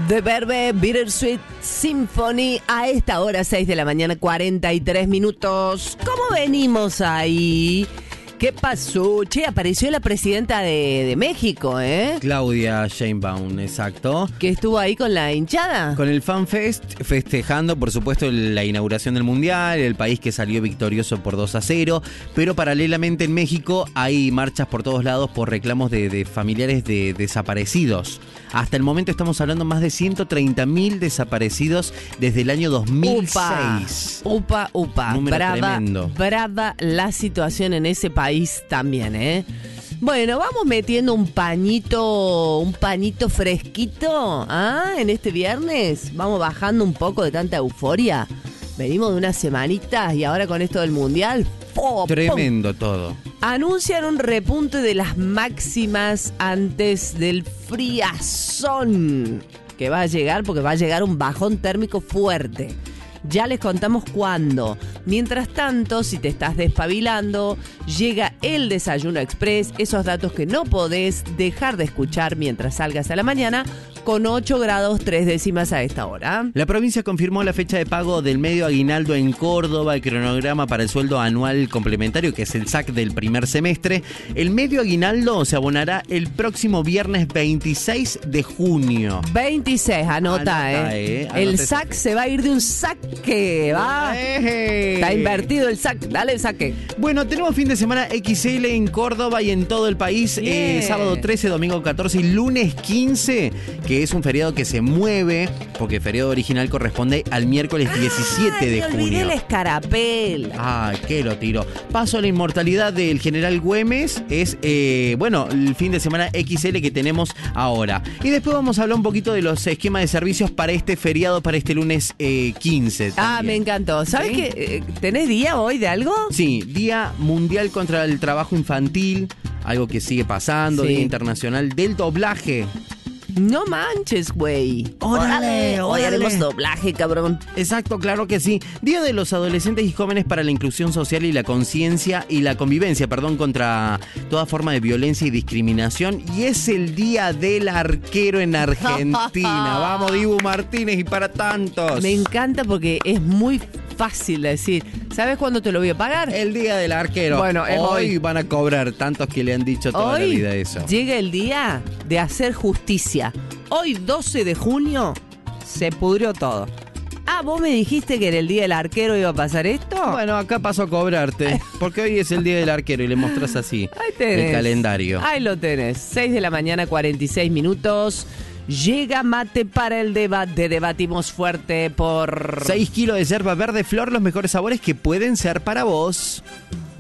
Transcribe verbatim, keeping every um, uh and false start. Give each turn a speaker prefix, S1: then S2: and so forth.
S1: The Verve Bittersweet Symphony a esta hora, seis de la mañana, cuarenta y tres minutos. ¿Cómo venimos ahí? ¿Qué pasó? Che, apareció la presidenta de, de México, ¿eh?
S2: Claudia Sheinbaum, exacto.
S1: Que estuvo ahí con la hinchada.
S2: Con el FanFest, festejando, por supuesto, la inauguración del Mundial, el país que salió victorioso por dos a cero. Pero paralelamente en México hay marchas por todos lados por reclamos de, de familiares de desaparecidos. Hasta el momento estamos hablando más de ciento treinta mil desaparecidos desde el año dos mil seis.
S1: Upa, upa, upa.
S2: Número
S1: brava,
S2: tremendo.
S1: brava la situación en ese país también, ¿eh? Bueno, vamos metiendo un pañito, un pañito fresquito, ¿ah? En este viernes, vamos bajando un poco de tanta euforia. Venimos de unas semanitas y ahora con esto del Mundial, ¡oh,
S2: tremendo pum! Todo.
S1: Anuncian un repunte de las máximas antes del friazón que va a llegar, porque va a llegar un bajón térmico fuerte. Ya les contamos cuándo. Mientras tanto, si te estás despabilando, llega el Desayuno Express, esos datos que no podés dejar de escuchar mientras salgas a la mañana, con ocho grados tres décimas a esta hora.
S2: La provincia confirmó la fecha de pago del medio aguinaldo en Córdoba, el cronograma para el sueldo anual complementario, que es el S A C del primer semestre. El medio aguinaldo se abonará el próximo viernes veintiséis de junio.
S1: veintiséis, anota,
S2: Anota,
S1: eh.
S2: eh. Anota
S1: el
S2: esa.
S1: S A C se va a ir de un saque, ¿va?
S2: ¡Eh!
S1: Está invertido el S A C, dale el saque.
S2: Bueno, tenemos fin de semana X L en Córdoba y en todo el país.
S1: Yeah.
S2: Eh, sábado trece, domingo catorce y lunes quince, que es un feriado que se mueve, porque el feriado original corresponde al miércoles diecisiete de
S1: Ay, me olvidé
S2: junio.
S1: el escarapel.
S2: Ay, qué lo tiro. Paso a la inmortalidad del general Güemes. Es, eh, bueno, el fin de semana X L que tenemos ahora. Y después vamos a hablar un poquito de los esquemas de servicios para este feriado, para este lunes eh, quince.
S1: Ah, me encantó. ¿Sabes
S2: ¿Sí?
S1: qué? Eh, ¿Tenés día hoy de algo?
S2: Sí, Día Mundial contra el Trabajo Infantil, algo que sigue pasando,
S1: Sí.
S2: Día Internacional del Doblaje.
S1: No manches, güey.
S2: Órale,
S1: Hoy
S2: órale.
S1: haremos doblaje, cabrón.
S2: Exacto, claro que sí. Día de los adolescentes y jóvenes para la inclusión social y la conciencia y la convivencia, perdón, contra toda forma de violencia y discriminación. Y es el Día del Arquero en Argentina. Vamos, Dibu Martínez, y para tantos.
S1: Me encanta porque es muy fácil de decir. ¿Sabes cuándo te lo voy a pagar?
S2: El Día del Arquero.
S1: Bueno, es
S2: hoy.
S1: hoy.
S2: Van a cobrar tantos que le han dicho toda
S1: Hoy
S2: la vida eso.
S1: llega el día de hacer justicia. Hoy, doce de junio, se pudrió todo. Ah, ¿vos me dijiste que en el día del arquero iba a pasar esto?
S2: Bueno, acá paso a cobrarte, porque hoy es el Día del Arquero y le mostrás así
S1: Ahí tenés.
S2: el calendario.
S1: Ahí lo tenés. seis de la mañana, cuarenta y seis minutos. Llega mate para el debate. Debatimos fuerte por...
S2: seis kilos de yerba verde flor, los mejores sabores que pueden ser para vos.